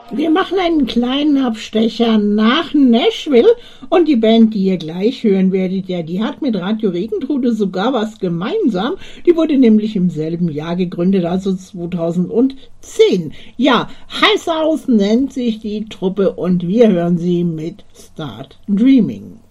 Wir machen einen kleinen Abstecher nach Nashville und die Band, die ihr gleich hören werdet, ja, die hat mit Radio Regentrude sogar was gemeinsam. Die wurde nämlich im selben Jahr gegründet, also 2010. Ja, Heiß aus nennt sich die Truppe und wir hören sie mit Start Dreaming.